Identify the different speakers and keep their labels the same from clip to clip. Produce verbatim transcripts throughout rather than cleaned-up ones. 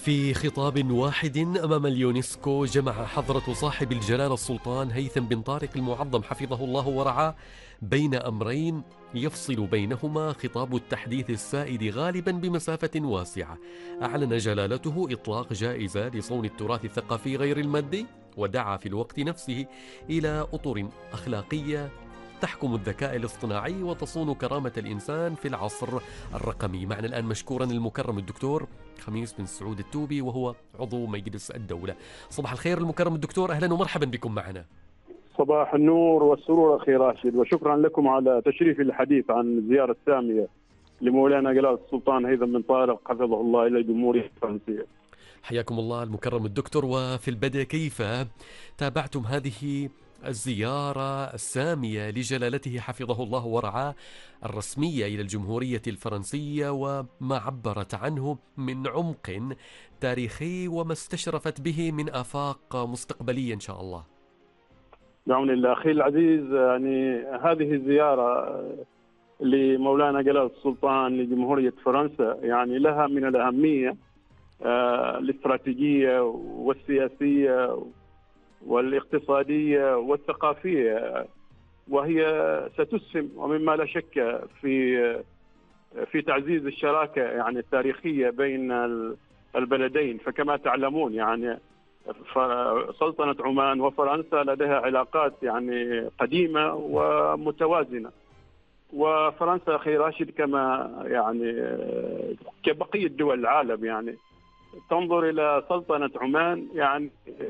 Speaker 1: في خطاب واحد أمام اليونسكو جمع حضرة صاحب الجلالة السلطان هيثم بن طارق المعظم حفظه الله ورعاه بين أمرين يفصل بينهما خطاب التحديث السائد غالبا بمسافة واسعة. أعلن جلالته إطلاق جائزة لصون التراث الثقافي غير المادي، ودعا في الوقت نفسه إلى أطر أخلاقية تحكم الذكاء الاصطناعي وتصون كرامة الإنسان في العصر الرقمي. معنا الآن مشكورا المكرم الدكتور خميس بن سعود التوبي، وهو عضو مجلس الدولة. صباح الخير المكرم الدكتور، أهلا ومرحبا بكم معنا.
Speaker 2: صباح النور والسرور أخي راشد، وشكرا لكم على تشريف الحديث عن الزيارة السامية لمولانا جلالة السلطان هيثم بن طارق حفظه الله إلى الجمهورية الفرنسية.
Speaker 1: حياكم الله المكرم الدكتور. وفي البدء، كيف تابعتم هذه الزيارة السامية لجلالته حفظه الله ورعاه الرسمية إلى الجمهورية الفرنسية، وما عبرت عنه من عمق تاريخي وما استشرفت به من آفاق مستقبلية إن شاء الله؟
Speaker 2: بعون الله أخي العزيز، يعني هذه الزيارة لمولانا جلالة السلطان لجمهورية فرنسا يعني لها من الأهمية الاستراتيجية والسياسية والاقتصادية والثقافية، وهي ستسهم ومما لا شك في في تعزيز الشراكة يعني التاريخية بين البلدين. فكما تعلمون يعني سلطنة عمان وفرنسا لديها علاقات يعني قديمة ومتوازنة، وفرنسا أخي راشد كما يعني كبقية دول العالم يعني تنظر إلى سلطنة عمان يعني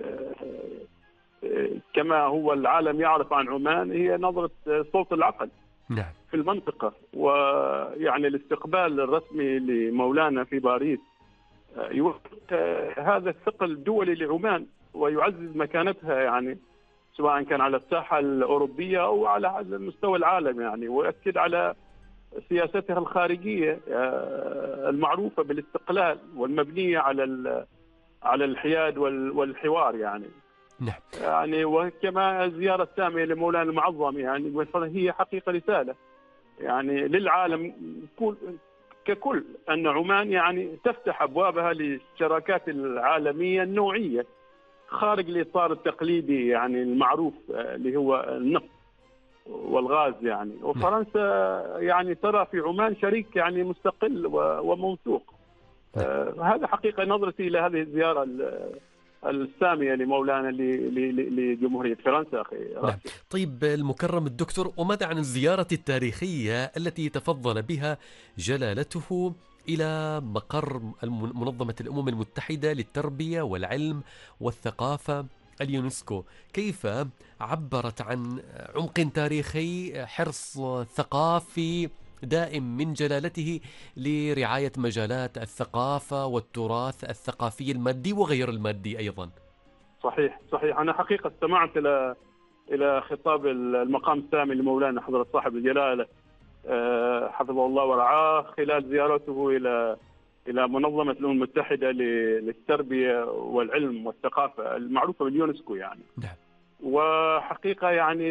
Speaker 2: كما هو العالم يعرف عن عمان هي نظرة صوت العقل
Speaker 1: نعم.
Speaker 2: في المنطقة. ويعني الاستقبال الرسمي لمولانا في باريس يوثق هذا الثقل الدولي لعمان ويعزز مكانتها يعني سواء كان على الساحة الأوروبية أو على مستوى العالم يعني، ويؤكد على سياستها الخارجية المعروفة بالاستقلال والمبنية على على الحياد والحوار يعني.
Speaker 1: نعم.
Speaker 2: يعني وكما الزيارة السامية لمولانا المعظم يعني هي حقيقة رسالة يعني للعالم ككل أن عمان يعني تفتح أبوابها للشراكات العالمية النوعية خارج الإطار التقليدي يعني المعروف اللي هو النفط والغاز يعني. وفرنسا يعني ترى في عمان شريك يعني مستقل وموثوق. آه هذا حقيقة نظرتي إلى هذه الزيارة السامية لمولانا لجمهورية فرنسا أخي راشد.
Speaker 1: نعم. طيب المكرم الدكتور، وماذا عن الزيارة التاريخية التي تفضل بها جلالته إلى مقر منظمة الأمم المتحدة للتربية والعلم والثقافة اليونسكو؟ كيف عبرت عن عمق تاريخي، حرص ثقافي دائم من جلالته لرعاية مجالات الثقافة والتراث الثقافي المادي وغير المادي أيضا؟
Speaker 2: صحيح صحيح أنا حقيقة استمعت إلى إلى خطاب المقام السامي لمولانا حضرة صاحب الجلالة حفظه الله ورعاه خلال زيارته إلى إلى منظمة الأمم المتحدة للتربية والعلم والثقافة المعروفة باليونسكو يعني.
Speaker 1: نعم.
Speaker 2: وحقيقة يعني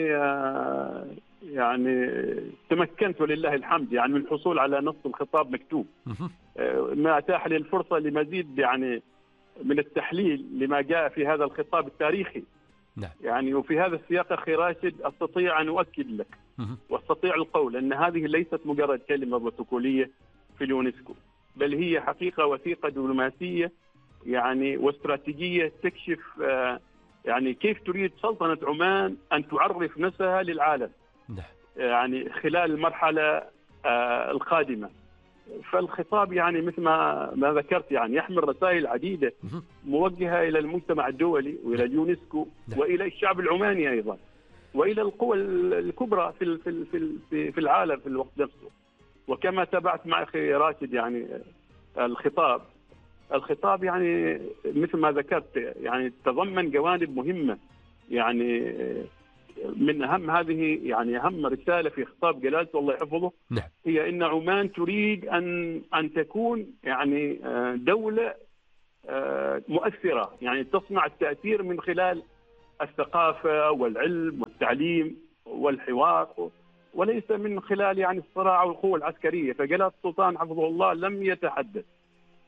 Speaker 2: يعني تمكنت ولله الحمد يعني من الحصول على نص الخطاب مكتوب، ما أتاح لي الفرصة لمزيد يعني من التحليل لما جاء في هذا الخطاب التاريخي.
Speaker 1: نعم.
Speaker 2: يعني وفي هذا السياق أخي راشد أستطيع أن أؤكد لك واستطيع القول أن هذه ليست مجرد كلمة بروتوكولية في اليونسكو، بل هي حقيقة وثيقة دبلوماسية يعني واستراتيجية تكشف يعني كيف تريد سلطنة عمان أن تعرف نفسها للعالم يعني خلال المرحلة القادمة. فالخطاب يعني مثل ما ما ذكرت يعني يحمل رسائل عديدة موجهة إلى المجتمع الدولي وإلى اليونسكو وإلى الشعب العماني أيضا وإلى القوى الكبرى في في في في العالم في الوقت نفسه. وكما تابعت مع أخي راشد يعني الخطاب الخطاب يعني مثل ما ذكرت يعني تضمن جوانب مهمة يعني من أهم هذه يعني أهم رسالة في خطاب جلالته الله يحفظه
Speaker 1: نعم.
Speaker 2: هي أن عمان تريد أن أن تكون يعني دولة مؤثرة يعني تصنع التأثير من خلال الثقافة والعلم والتعليم والحوار وليس من خلال يعني الصراع والقوة العسكرية. فجلالة السلطان حفظه الله لم يتحدث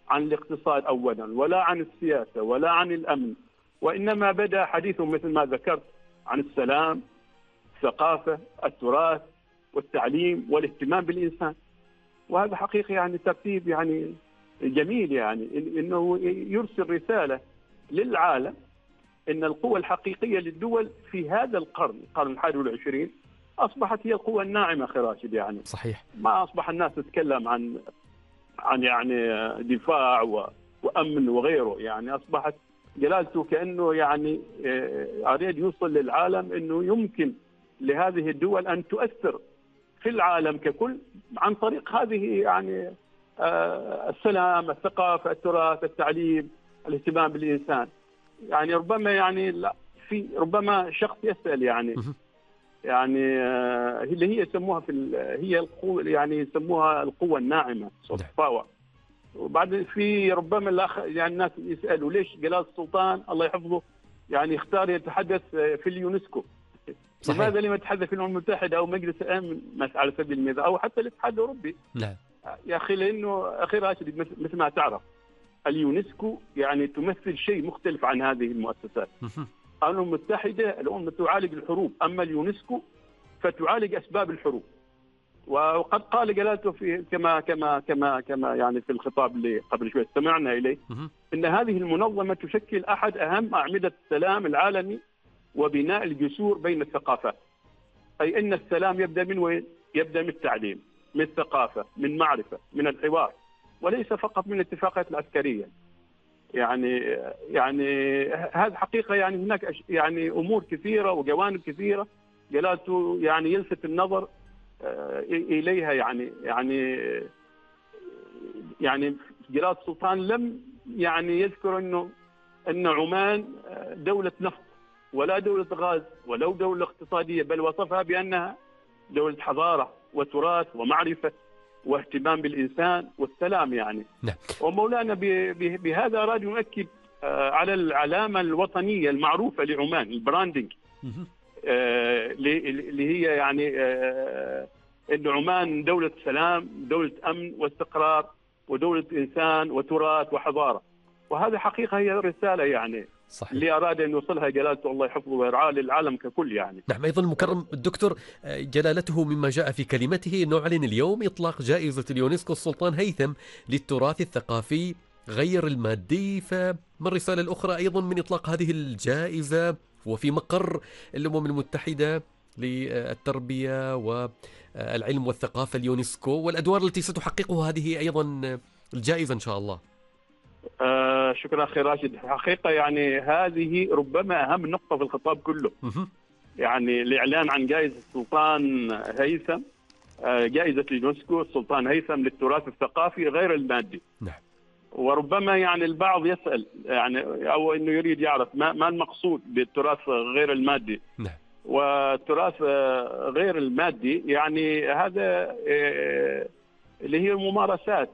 Speaker 2: عن الاقتصاد أولا، ولا عن السياسة، ولا عن الأمن، وإنما بدأ حديثه مثل ما ذكرت عن السلام، الثقافة، التراث، والتعليم، والاهتمام بالإنسان. وهذا حقيقة يعني ترتيب يعني جميل، يعني إنه يرسل رسالة للعالم إن القوة الحقيقية للدول في هذا القرن، القرن الحادي والعشرين، أصبحت هي القوة الناعمة أخي راشد. يعني
Speaker 1: صحيح.
Speaker 2: ما أصبح الناس تتكلم عن عن يعني دفاع وأمن وغيره، يعني أصبحت جلالته كأنه يعني أريد يوصل للعالم أنه يمكن لهذه الدول أن تؤثر في العالم ككل عن طريق هذه يعني السلام، الثقافة، التراث، التعليم، الاهتمام بالإنسان. يعني ربما يعني لا في ربما شخص يسأل يعني يعني اللي هي يسموها في هي القوة، يعني يسموها القوة الناعمة soft power. وبعد في ربما الأخ يعني الناس يسألوا ليش جلالة السلطان الله يحفظه يعني اختار يتحدث في اليونسكو؟ صحيح. لماذا لم يتحدث في الأمم المتحدة أو مجلس الأمن على سبيل المثال، أو حتى الاتحاد الأوروبي؟
Speaker 1: نعم
Speaker 2: يا أخي، لأنه أخي راشد مثل ما تعرف اليونسكو يعني تمثل شيء مختلف عن هذه المؤسسات. الأمم المتحدة الأمم تعالج الحروب، أما اليونسكو فتعالج أسباب الحروب. وقد قال جلالته في كما كما كما كما يعني في الخطاب اللي قبل شوي استمعنا إليه إن هذه المنظمة تشكل أحد أهم أعمدة السلام العالمي وبناء الجسور بين الثقافات. أي أن السلام يبدأ من وين؟ يبدأ من التعليم، من الثقافة، من معرفة، من الحوار، وليس فقط من الاتفاقات العسكرية. يعني يعني هذه حقيقة، يعني هناك يعني أمور كثيرة وجوانب كثيرة جلالته يعني يلفت النظر إليها. يعني يعني يعني جلالة السلطان لم يعني يذكر إنه أن عمان دولة نفط ولا دولة غاز ولا دولة اقتصادية، بل وصفها بأنها دولة حضارة وتراث ومعرفة واهتمام بالإنسان والسلام. يعني
Speaker 1: نعم.
Speaker 2: ومولانا بهذا أراد يؤكد على العلامة الوطنية المعروفة لعمان، البراندنج، اللي هي يعني أن عمان دولة سلام، دولة أمن واستقرار، ودولة إنسان وتراث وحضارة. وهذه حقيقة هي الرسالة يعني صحيح. اللي أراد أن يوصلها جلالته الله يحفظه ويرعاه للعالم ككل. يعني
Speaker 1: نعم. أيضا المكرم الدكتور جلالته مما جاء في كلمته نعلن اليوم إطلاق جائزة اليونسكو السلطان هيثم للتراث الثقافي غير المادي. فما الرسالة الأخرى أيضا من إطلاق هذه الجائزة وفي مقر الأمم المتحدة للتربية والعلم والثقافة اليونسكو، والأدوار التي ستحققها هذه أيضا الجائزة إن شاء الله؟
Speaker 2: آه شكرا أخي راشد. حقيقة يعني هذه ربما أهم نقطة في الخطاب كله. يعني الإعلان عن جائزة السلطان هيثم، آه جائزة اليونسكو السلطان هيثم للتراث الثقافي غير المادي.
Speaker 1: نعم.
Speaker 2: وربما يعني البعض يسأل يعني أو إنه يريد يعرف ما, ما المقصود بالتراث غير المادي.
Speaker 1: نعم.
Speaker 2: والتراث غير المادي يعني هذا آه اللي هي ممارسات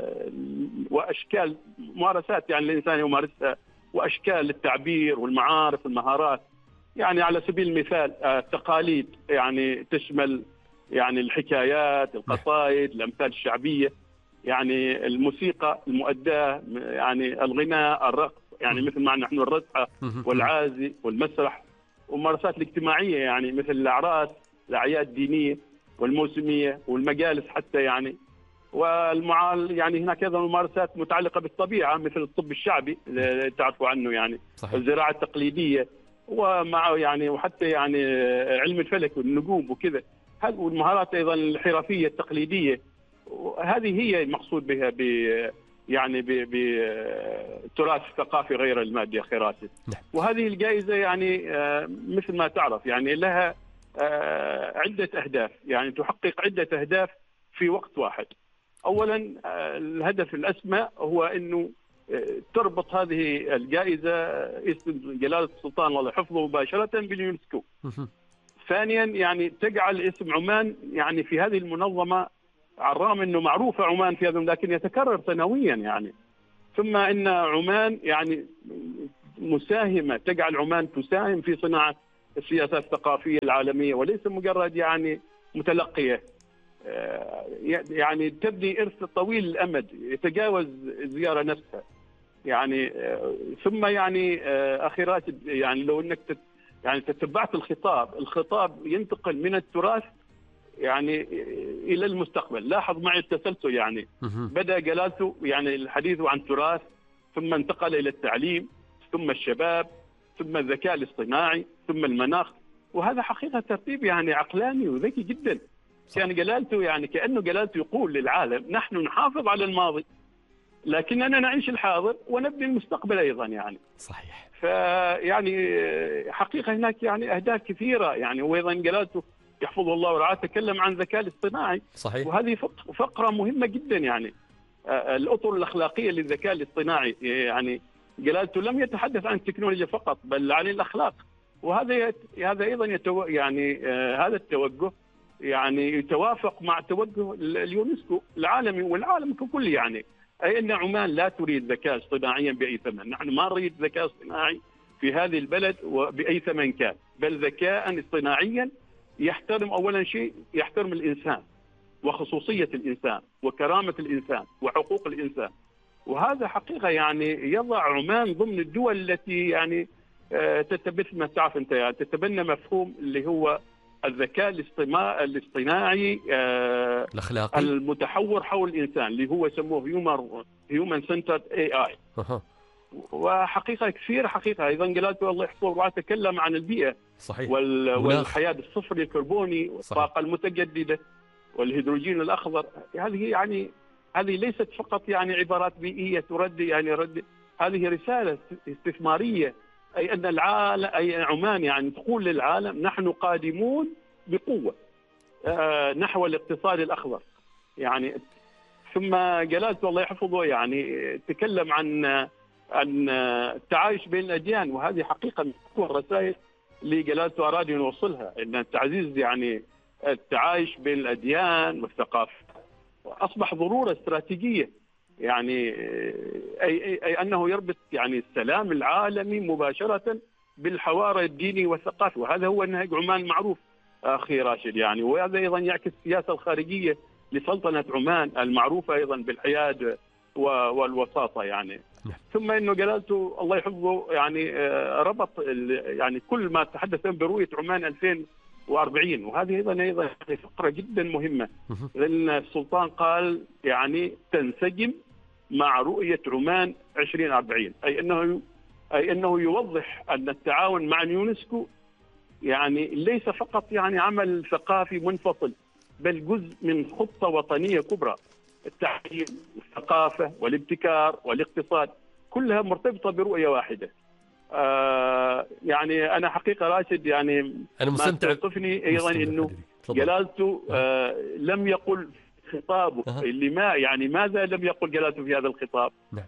Speaker 2: وأشكال ممارسات يعني الإنسان يمارسها، وأشكال للتعبير والمعارف والمهارات. يعني على سبيل المثال التقاليد يعني تشمل يعني الحكايات، القصائد، الأمثال الشعبية، يعني الموسيقى المؤداة، يعني الغناء، الرقص، يعني مثل ما نحن الرزحة والعازي والمسرح، والممارسات الاجتماعية يعني مثل الأعراس، الأعياد الدينية والموسمية والمجالس حتى. يعني والمعال يعني هناك ايضا ممارسات متعلقه بالطبيعه مثل الطب الشعبي اللي تعرفوا عنه، يعني صحيح. الزراعه التقليديه، ومع يعني وحتى يعني علم الفلك والنجوم وكذا. هذه والمهارات ايضا الحرفيه التقليديه. هذه هي المقصود بها ب يعني بالتراث الثقافي غير المادي اخي راشد. وهذه الجائزه يعني مثل ما تعرف يعني لها عده اهداف، يعني تحقق عده اهداف في وقت واحد. أولا الهدف الأسمى هو أنه تربط هذه الجائزة اسم جلالة السلطان الله يحفظه مباشرة باليونسكو. ثانيا يعني تجعل اسم عمان يعني في هذه المنظمة، على الرغم أنه معروفة عمان في هذا لكن يتكرر سنويا يعني. ثم أن عمان يعني مساهمة، تجعل عمان تساهم في صناعة السياسات الثقافية العالمية وليس مجرد يعني متلقية. يعني تبني إرث طويل الأمد يتجاوز الزيارة نفسها. يعني ثم يعني أخي راشد، يعني لو أنك يعني تتبعت الخطاب، الخطاب ينتقل من التراث يعني إلى المستقبل. لاحظ معي التسلسل، يعني بدأ جلالته يعني الحديث عن تراث، ثم انتقل إلى التعليم، ثم الشباب، ثم الذكاء الاصطناعي، ثم المناخ. وهذا حقيقة ترتيب يعني عقلاني وذكي جدا. كان جلالته يعني كأنه جلالته يقول للعالم نحن نحافظ على الماضي لكننا نعيش الحاضر ونبني المستقبل أيضا. يعني
Speaker 1: صحيح.
Speaker 2: فيعني حقيقة هناك يعني أهداف كثيرة. يعني وأيضا جلالته يحفظه الله ورعاه تكلم عن الذكاء الاصطناعي.
Speaker 1: صحيح.
Speaker 2: وهذه فقرة مهمة جدا. يعني الأطر الأخلاقية للذكاء الاصطناعي، يعني جلالته لم يتحدث عن التكنولوجيا فقط بل عن الأخلاق. وهذا هذا أيضا يتو يعني آه هذا التوجه يعني يتوافق مع توجه اليونسكو العالمي والعالم ككل. يعني أي أن عمان لا تريد ذكاء اصطناعيا بأي ثمن. نحن ما نريد ذكاء اصطناعي في هذه البلد وبأي ثمن كان، بل ذكاء اصطناعيا يحترم أولا شيء، يحترم الإنسان وخصوصية الإنسان وكرامة الإنسان وحقوق الإنسان. وهذا حقيقة يعني يضع عمان ضمن الدول التي يعني تتبنى تعرف أنت يعني تتبنى مفهوم اللي هو الذكاء الاصطناعي
Speaker 1: الأخلاقي
Speaker 2: المتحور حول الإنسان، اللي هو يسموه هيومن هيومن سنترد اي اي. وحقيقة كثير حقيقة أيضا جلالته الله يحفظه الله تكلم عن البيئة.
Speaker 1: صحيح.
Speaker 2: وال... والحياة الصفري الكربوني والطاقة المتجددة والهيدروجين الأخضر. هذه يعني هذه ليست فقط يعني عبارات بيئية ترد يعني رد، هذه رسالة استثمارية. أي أن العالم أي عمان يعني تقول للعالم نحن قادمون بقوة آه نحو الاقتصاد الأخضر. يعني ثم جلالته الله يحفظه يعني تكلم عن عن التعايش بين الأديان، وهذه حقيقة من أقوى الرسائل اللي جلالته أراد أن يوصلها، أن تعزيز يعني التعايش بين الأديان والثقافة أصبح ضرورة استراتيجية. يعني أي, أي, أي أنه يربط يعني السلام العالمي مباشرة بالحوار الديني والثقافي، وهذا هو نهج عمان معروف أخي راشد. يعني وهذا أيضا يعكس السياسة الخارجية لسلطنة عمان المعروفة أيضا بالحياد والوساطة. يعني ثم إنه جلالته الله يحفظه يعني ربط يعني كل ما تحدث برؤية عمان ألفين وأربعين، وهذه أيضا أيضا فقرة جدا مهمة، لأن السلطان قال يعني تنسجم مع رؤية عمان عشرين أربعين، أي أنه أي أنه يوضح أن التعاون مع اليونسكو يعني ليس فقط يعني عمل ثقافي منفصل، بل جزء من خطة وطنية كبرى. التعليم والثقافة والابتكار والاقتصاد كلها مرتبطة برؤية واحدة. آه يعني أنا حقيقة راشد يعني
Speaker 1: أنا مستمتع.
Speaker 2: ما توقفني أيضا إنه جلالته آه لم يقل خطابه أه. اللي ما يعني ماذا لم يقل جلالته في هذا الخطاب؟
Speaker 1: نعم.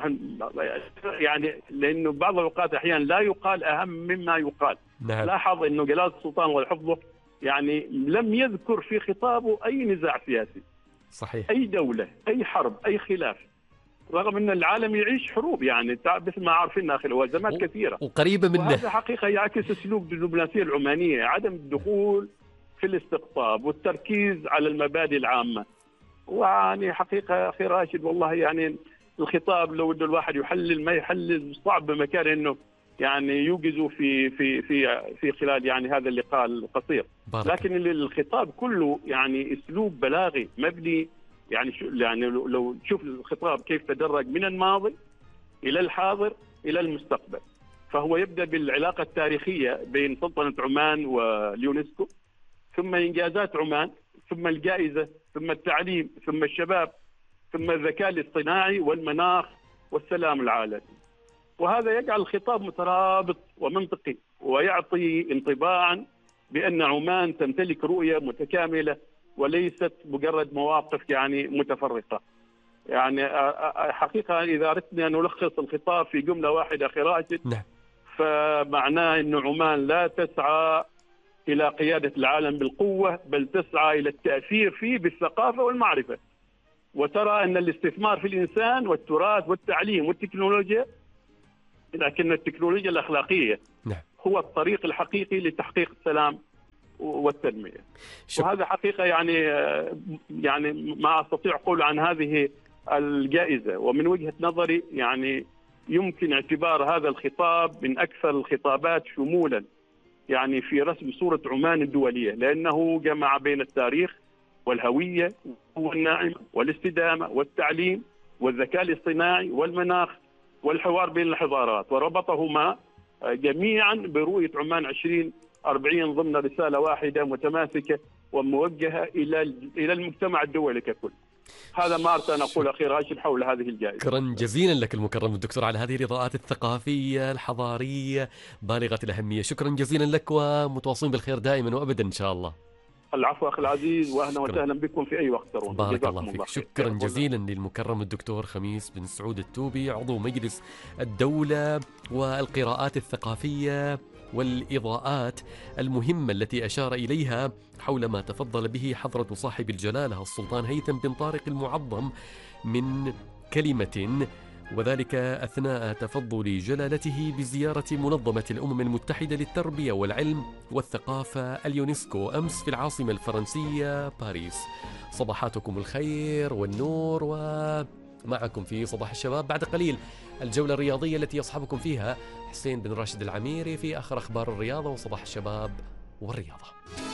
Speaker 2: يعني لأنه بعض الأوقات أحيانا لا يقال أهم مما يقال.
Speaker 1: نعم.
Speaker 2: لاحظ إنه جلالة السلطان وحفظه يعني لم يذكر في خطابه أي نزاع سياسي.
Speaker 1: صحيح.
Speaker 2: أي دولة، أي حرب، أي خلاف، رغم أن العالم يعيش حروب يعني مثل ما عارفين أخي وأزمات كثيرة
Speaker 1: وقريبة منه.
Speaker 2: وهذا حقيقة يعكس أسلوب الدبلوماسية العمانية، عدم الدخول في الاستقطاب والتركيز على المبادئ العامة. ويعني حقيقة أخي راشد والله يعني الخطاب لو بده الواحد يحلل ما يحلل صعب بمكان إنه يعني يوجزوا في في في في خلال يعني هذا اللقاء القصير. لكن الخطاب كله يعني أسلوب بلاغي مبني يعني شو يعني لو تشوف الخطاب كيف تدرج من الماضي إلى الحاضر إلى المستقبل، فهو يبدأ بالعلاقة التاريخية بين سلطنة عمان واليونسكو، ثم إنجازات عمان، ثم الجائزة، ثم التعليم، ثم الشباب، ثم الذكاء الاصطناعي والمناخ والسلام العالمي. وهذا يجعل الخطاب مترابط ومنطقي ويعطي انطباعا بأن عمان تمتلك رؤية متكاملة وليست مجرد مواقف يعني متفرقة. يعني حقيقة إذا أردنا أن نلخص الخطاب في جملة واحدة أخي راشد،
Speaker 1: نعم.
Speaker 2: فمعناه أن عمان لا تسعى إلى قيادة العالم بالقوة، بل تسعى إلى التأثير فيه بالثقافة والمعرفة، وترى أن الاستثمار في الإنسان والتراث والتعليم والتكنولوجيا، لكن التكنولوجيا الأخلاقية
Speaker 1: نعم.
Speaker 2: هو الطريق الحقيقي لتحقيق السلام والتنمية.
Speaker 1: شكرا.
Speaker 2: وهذا حقيقة يعني يعني ما أستطيع أقول عن هذه الجائزة، ومن وجهة نظري يعني يمكن اعتبار هذا الخطاب من أكثر الخطابات شمولا يعني في رسم صورة عمان الدولية، لأنه جمع بين التاريخ والهوية والناعمة والاستدامة والتعليم والذكاء الاصطناعي والمناخ والحوار بين الحضارات، وربطهما جميعا برؤية عمان عشرين أربعين ضمن رسالة واحدة متماسكة وموجهة إلى إلى المجتمع الدولي ككل. هذا ما أردت أن أقول أخي راشد حول هذه الجائزة.
Speaker 1: شكرا جزيلا لك المكرم الدكتور على هذه الإضاءات الثقافية الحضارية بالغة الأهمية. شكرا جزيلا لك ومتواصلين بالخير دائما وأبدا إن شاء الله.
Speaker 2: العفو أخي العزيز، وأهلا وسهلا بكم في أي وقت ترون.
Speaker 1: بارك الله فيك. شكرا جزيلا للمكرم الدكتور خميس بن سعود التوبي عضو مجلس الدولة، والقراءات الثقافية والإضاءات المهمة التي أشار إليها حول ما تفضل به حضرة صاحب الجلالة السلطان هيثم بن طارق المعظم من كلمة، وذلك أثناء تفضل جلالته بزيارة منظمة الأمم المتحدة للتربية والعلم والثقافة اليونسكو أمس في العاصمة الفرنسية باريس. صباحاتكم الخير والنور، ومعكم في صباح الشباب بعد قليل الجولة الرياضية التي يصحبكم فيها حسين بن راشد العميري في آخر أخبار الرياضة وصباح الشباب والرياضة.